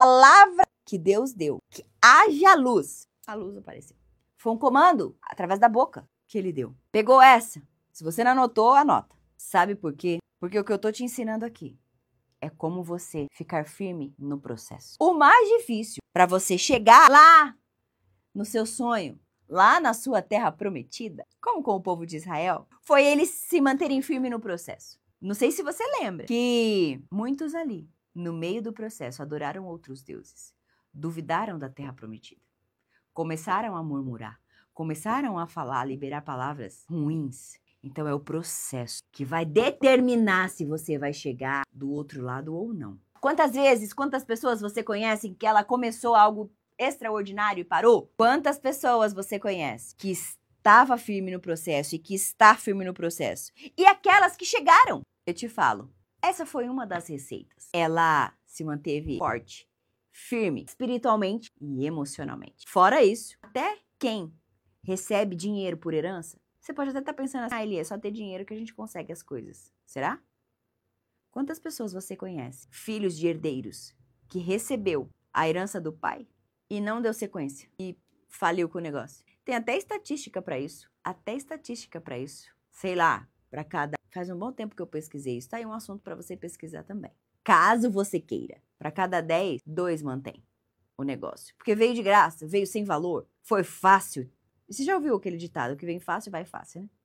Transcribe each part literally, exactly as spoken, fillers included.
palavra que Deus deu, que haja luz, a luz apareceu. Foi um comando através da boca que ele deu. Pegou essa? Se você não anotou, anota. Sabe por quê? Porque o que eu tô te ensinando aqui é como você ficar firme no processo. O mais difícil para você chegar lá no seu sonho, lá na sua terra prometida, como com o povo de Israel, foi eles se manterem firmes no processo. Não sei se você lembra que muitos ali, no meio do processo, adoraram outros deuses, duvidaram da terra prometida, começaram a murmurar, começaram a falar, a liberar palavras ruins. Então é o processo que vai determinar se você vai chegar do outro lado ou não. Quantas vezes, quantas pessoas você conhece que ela começou algo extraordinário e parou? Quantas pessoas você conhece que estava firme no processo e que está firme no processo? E aquelas que chegaram? Eu te falo, essa foi uma das receitas. Ela se manteve forte, firme, espiritualmente e emocionalmente. Fora isso, até quem recebe dinheiro por herança, você pode até estar pensando assim, ah, Eli, é só ter dinheiro que a gente consegue as coisas. Será? Quantas pessoas você conhece, filhos de herdeiros, que recebeu a herança do pai e não deu sequência e faliu com o negócio? Tem até estatística para isso. Até estatística para isso. Sei lá, para cada... Faz um bom tempo que eu pesquisei isso. Tá aí um assunto para você pesquisar também. Caso você queira. Para cada dez, dois mantém o negócio. Porque veio de graça, veio sem valor, foi fácil. Você já ouviu aquele ditado, que vem fácil, vai fácil, né?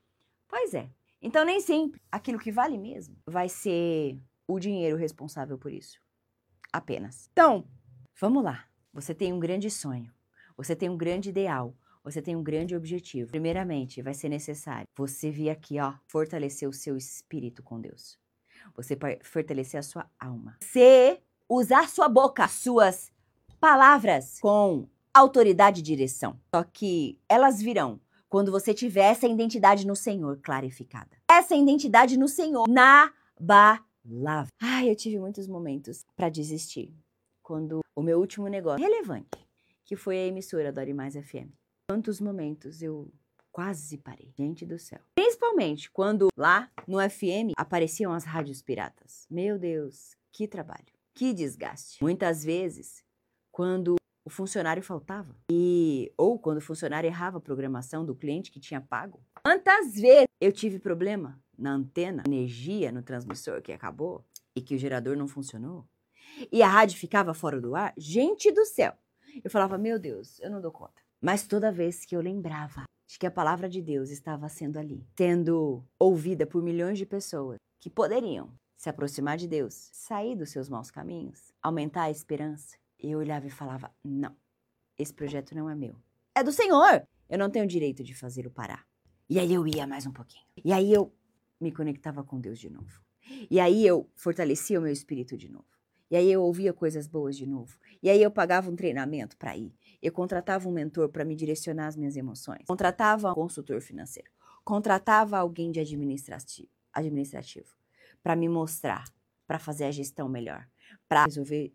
Pois é. Então, nem sempre aquilo que vale mesmo vai ser o dinheiro responsável por isso. Apenas. Então, vamos lá. Você tem um grande sonho. Você tem um grande ideal. Você tem um grande objetivo. Primeiramente, vai ser necessário você vir aqui, ó, fortalecer o seu espírito com Deus. Você fortalecer a sua alma. Você usar a sua boca, as suas palavras com autoridade e direção. Só que elas virão quando você tiver essa identidade no Senhor clarificada. Essa identidade no Senhor, na palavra. Ai, eu tive muitos momentos para desistir. Quando o meu último negócio relevante, que foi a emissora Adore Mais F M. Quantos momentos eu quase parei. Gente do céu. Principalmente quando lá no F M apareciam as rádios piratas. Meu Deus, que trabalho, que desgaste. Muitas vezes, quando o funcionário faltava e ou quando o funcionário errava a programação do cliente que tinha pago. Quantas vezes eu tive problema na antena, energia no transmissor que acabou e que o gerador não funcionou e a rádio ficava fora do ar? Gente do céu. Eu falava, meu Deus, eu não dou conta. Mas toda vez que eu lembrava de que a palavra de Deus estava sendo ali, sendo ouvida por milhões de pessoas que poderiam se aproximar de Deus, sair dos seus maus caminhos, aumentar a esperança, eu olhava e falava, não, esse projeto não é meu. É do Senhor. Eu não tenho direito de fazê-lo parar. E aí eu ia mais um pouquinho. E aí eu me conectava com Deus de novo. E aí eu fortalecia o meu espírito de novo. E aí eu ouvia coisas boas de novo. E aí eu pagava um treinamento para ir. Eu contratava um mentor para me direcionar as minhas emoções. Contratava um consultor financeiro. Contratava alguém de administrativo, administrativo para me mostrar, para fazer a gestão melhor, para resolver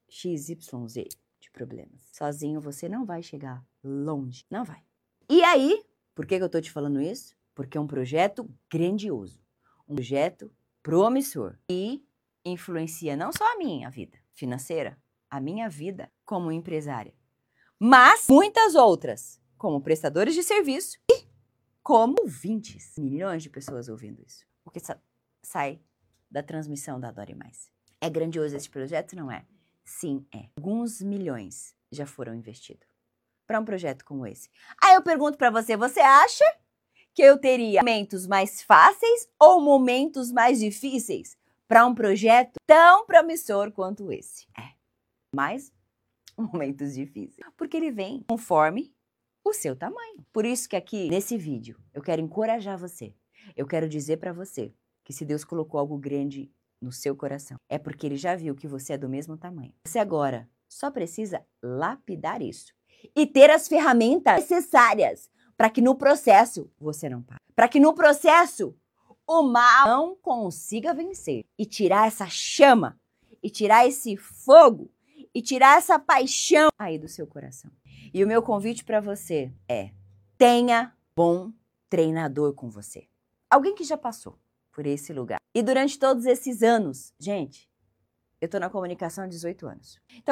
X Y Z de problemas. Sozinho você não vai chegar longe. Não vai. E aí, por que que eu tô te falando isso? Porque é um projeto grandioso. Um projeto promissor. E influencia não só a minha vida financeira, a minha vida como empresária, mas muitas outras, como prestadores de serviço e como ouvintes. Milhões de pessoas ouvindo isso. O que sa- sai da transmissão da Adore Mais. É grandioso esse projeto, não é? Sim, é. Alguns milhões já foram investidos para um projeto como esse. Aí eu pergunto para você, você acha que eu teria momentos mais fáceis ou momentos mais difíceis para um projeto tão promissor quanto esse? É, mais momentos difíceis, porque ele vem conforme o seu tamanho. Por isso que aqui, nesse vídeo, eu quero encorajar você. Eu quero dizer para você que se Deus colocou algo grande no seu coração, é porque Ele já viu que você é do mesmo tamanho. Você agora só precisa lapidar isso e ter as ferramentas necessárias para que no processo você não pare. Para que no processo o mal não consiga vencer e tirar essa chama, e tirar esse fogo, e tirar essa paixão aí do seu coração. E o meu convite para você é: tenha bom treinador com você. Alguém que já passou por esse lugar. E durante todos esses anos, gente, eu tô na comunicação há dezoito anos. Então,